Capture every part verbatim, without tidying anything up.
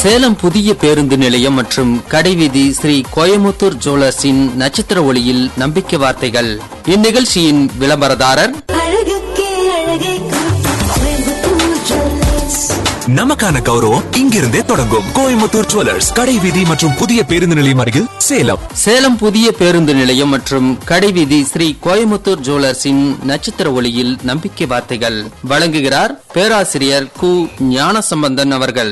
சேலம் புதிய பேருந்து நிலையம் மற்றும் கடைவீதி ஸ்ரீ கோயமுத்தூர் ஜுவல்லர்ஸின் நட்சத்திர ஒளியில் நம்பிக்கை வார்த்தைகள். இந்நிகழ்ச்சியின் விளம்பரதாரர் நமக்கான கௌரவம் இங்கிருந்தே தொடங்கும். கோயமுத்தூர் ஜுவல்லர்ஸ், கடைவீதி மற்றும் புதிய பேருந்து நிலையம் அருகில் சேலம். சேலம் புதிய பேருந்து நிலையம் மற்றும் கடைவீதி ஸ்ரீ கோயமுத்தூர் ஜுவல்லர்ஸின் நட்சத்திர ஒளியில் நம்பிக்கை வார்த்தைகள் வழங்குகிறார் பேராசிரியர் கு ஞானசம்பந்தன் அவர்கள்.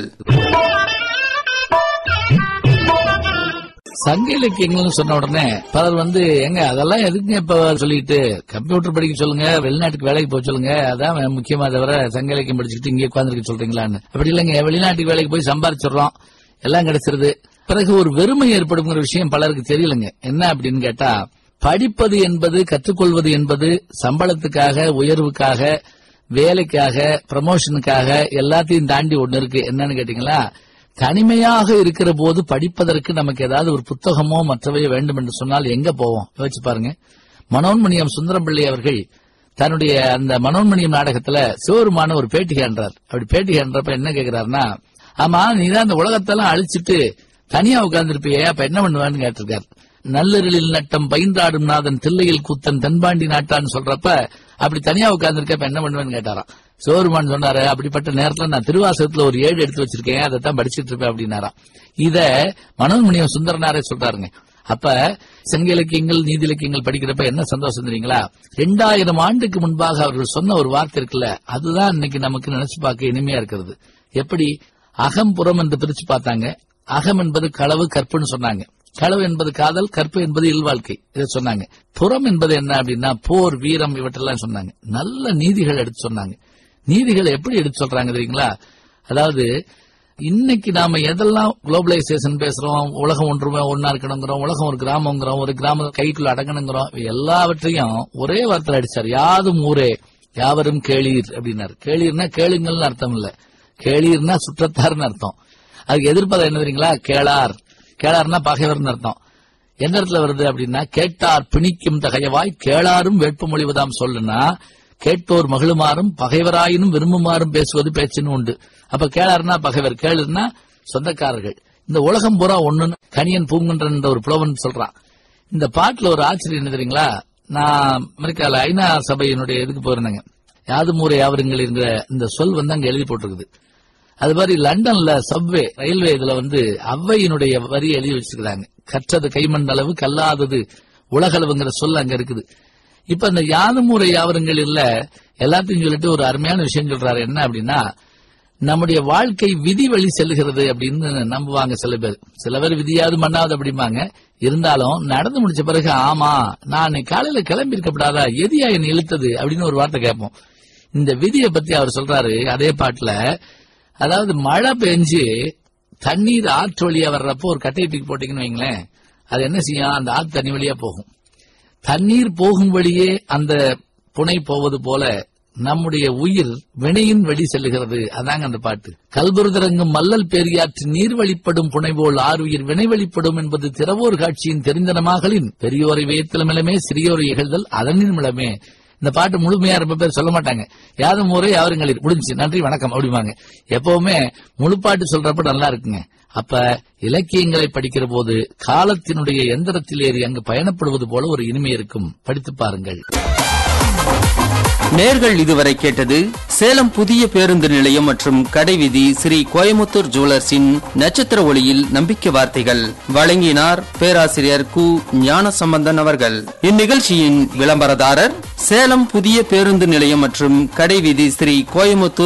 சங்க இலக்கியங்கள்னு சொன்ன உடனே பலர் வந்து எங்க அதெல்லாம் எதுக்குங்க இப்ப சொல்லிட்டு கம்ப்யூட்டர் படிக்க சொல்லுங்க, வெளிநாட்டுக்கு வேலைக்கு போக சொல்லுங்க, அதான் முக்கியமா தவிர சங்க இலக்கியம் படிச்சுட்டு இங்கே உட்காந்துருக்க சொல்றீங்களான்னு. அப்படி இல்லைங்க, வெளிநாட்டுக்கு வேலைக்கு போய் சம்பாதிச்சிடறோம், எல்லாம் கிடைச்சிருது, பிறகு ஒரு வெறுமை ஏற்படுங்கிற விஷயம் பலருக்கு தெரியலங்க. என்ன அப்படின்னு கேட்டா, படிப்பது என்பது, கற்றுக்கொள்வது என்பது சம்பளத்துக்காக, உயர்வுக்காக, வேலைக்காக, ப்ரமோஷனுக்காக எல்லாத்தையும் தாண்டி ஒண்ணு இருக்கு. என்னன்னு கேட்டீங்களா, தனிமையாக இருக்கிற போது படிப்பதற்கு நமக்கு ஏதாவது ஒரு புத்தகமோ மற்றவையோ வேண்டும் என்று சொன்னால் எங்க போவோம்? யோசிச்சு பாருங்க. மனோன்மணியம் சுந்தரம் பிள்ளை அவர்கள் தன்னுடைய அந்த மனோன்மணியம் நாடகத்துல சிவருமான ஒரு பேட்டி காண்றார். அப்படி பேட்டி காண்றப்ப என்ன கேட்கிறாருன்னா, ஆமா நீதான் இந்த உலகத்தெல்லாம் அழிச்சிட்டு தனியா உட்கார்ந்துருப்பியே, அப்ப என்ன பண்ணுவான்னு கேட்டிருக்காரு. நல்லரில் நட்டம் பயின்றாடும் நாதன் தில்லையில் கூத்தன் தென்பாண்டி நாட்டான்னு சொல்றப்ப அப்படி தனியா உட்கார்ந்துருக்க என்ன பண்ணுவேன்னு கேட்டாராம். சிவருமான் சொன்னாரு, அப்படிப்பட்ட நேரத்துல நான் திருவாசகத்துல ஒரு ஏழு எடுத்து வச்சிருக்கேன், அதைத்தான் படிச்சிட்டு இருப்பேன் அப்படின்னாராம். இத மனோன்மணியம் சுந்தரனாரே சொல்றாருங்க. அப்ப சங்க இலக்கியங்கள், நீதி இலக்கியங்கள் படிக்கிறப்ப என்ன சந்தோஷம் தெரியுங்களா, ரெண்டாயிரம் ஆண்டுக்கு முன்பாக அவர்கள் சொன்ன ஒரு வார்த்தை இருக்குல்ல, அதுதான் இன்னைக்கு நமக்கு நினைச்சு பார்க்க இனிமையா இருக்கிறது. எப்படி அகம் புறம் என்று பிரிச்சு பார்த்தாங்க. அகம் என்பது களவு, கற்புன்னு சொன்னாங்க. களவு என்பது காதல், கற்பு என்பது இல்வாழ்க்கை, இதை சொன்னாங்க. புறம் என்பது என்ன அப்படின்னா போர், வீரம், இவற்றெல்லாம் சொன்னாங்க. நல்ல நீதிகள் எடுத்து சொன்னாங்க. நீதிகளை எப்படி எடுத்து சொல்றாங்க தெரியுங்களா, அதாவது இன்னைக்கு நாம எதெல்லாம் குளோபலைசேஷன் பேசுறோம், உலகம் ஒன்றுமே ஒன்னா இருக்கணுங்கிறோம், உலகம் ஒரு கிராமங்கிறோம், ஒரு கிராம கைக்குள்ள அடங்கணுங்கிறோம், எல்லாவற்றையும் ஒரே வார்த்தை அடிச்சார். யாதும் ஊரே யாவரும் கேளீர் அப்படின்னாரு. கேளீர்னா கேளுங்கள்னு அர்த்தம் இல்ல, கேளீர்னா சுற்றத்தார்னு அர்த்தம். அதுக்கு எதிர்ப்பதம் என்ன தெரியுங்களா, கேளார். கேளார்னா பகைவர்னு அர்த்தம். எந்த இடத்துல வருது அப்படின்னா, கேட்டார் பிணிக்கும் தகையவாய் கேளாரும் வேட்பு மொழிவதாம் சொல்லுனா, கேட்டோர் மகிழுமாறும் பகைவராயினும் விரும்புமாறும் பேசுவது பேச்சுன்னு உண்டு. அப்ப கேளார்னா பகைவர், கேளுன்னா சொந்தக்காரர்கள். இந்த உலகம் பூரா ஒண்ணுன்னு கணியன் பூங்குன்றன் ஒரு புலவன் சொல்றான். இந்த பாட்டுல ஒரு ஆச்சரியம் என்ன தெரியுங்களா, நான் அமெரிக்கால ஐநா சபையினுடைய இதுக்கு போயிருந்தேங்க. யாதும் ஊரே யாவருங்கள் என்கிற இந்த சொல் வந்து அங்க எழுதி போட்டிருக்குது. அது மாதிரி லண்டன்ல சப்வே ரயில்வே இதுல வந்து அவ்வையினுடைய வரி எழுதி வச்சிருக்காங்க. கற்றது கைமண்டளவு கல்லாதது உலகளவுங்கிற சொல் அங்க இருக்குது. இப்ப அந்த யாதும் ஊரே யாவருங்கள் இல்ல எல்லாத்தையும் சொல்லிட்டு ஒரு அருமையான விஷயம் சொல்றாரு. என்ன அப்படின்னா, நம்முடைய வாழ்க்கை விதி வழி செல்லுகிறது அப்படின்னு நம்புவாங்க சில பேர். சில பேர் விதியாவது மண்ணாவது அப்படிம்பாங்க. இருந்தாலும் நடந்து முடிச்ச பிறகு, ஆமா நான் காலையில கிளம்பி இருக்கப்படாதா, எதியா என்னை இழுத்தது அப்படின்னு ஒரு வார்த்தை கேட்போம். இந்த விதியை பத்தி அவர் சொல்றாரு அதே பாட்டுல. அதாவது மழை பெஞ்சு தண்ணீர் ஆற்று வழியா வர்றப்போ ஒரு கட்டையை தூக்கி போட்டீங்கன்னு வைங்களேன், அது என்ன செய்யும், அந்த ஆற்று தண்ணி வழியா போகும். தண்ணீர் போகும் வழியே அந்த புனை போவது போல நம்முடைய உயிர் வினையின் வழி செல்லுகிறது. அதாங்க அந்த பாட்டு. கல்புருதரங்கும் மல்லல் பெரியாற்று நீர் வழிப்படும் புனை போல் ஆறுயிர் வினை வழிப்படும் என்பது திறவோர் காட்சியின் தெரிந்தனமாகலின் பெரியோரை வேத்தலமிலமே சிறியோரை இகழ்தல் அதனின் மிளமே. இந்த பாட்டு முழுமையா ரொம்ப பேர் சொல்ல மாட்டாங்க. யாதும் ஊரே யாவருங்களில் முடிஞ்சு நன்றி வணக்கம் அப்படிவாங்க. எப்பவுமே முழு பாட்டு சொல்றப்ப நல்லா இருக்குங்க. அப்ப இலக்கியங்களை படிக்கிற போது காலத்தினுடைய எந்திரத்தில் ஏறி அங்கு பயணப்படுவது போல ஒரு இனிமை இருக்கும். படித்து பாருங்கள். நேர்கள் இதுவரை கேட்டது சேலம் புதிய பேருந்து நிலையம் மற்றும் கடைவீதி ஸ்ரீ கோயமுத்தூர் ஜுவல்லர்ஸின் நட்சத்திர ஒளியில் நம்பிக்கை வார்த்தைகள். வழங்கினார் பேராசிரியர் கு ஞானசம்பந்தன் அவர்கள். இந்நிகழ்ச்சியின் விளம்பரதாரர் சேலம் புதிய பேருந்து நிலையம் மற்றும் கடைவீதி ஸ்ரீ கோயமுத்தூர்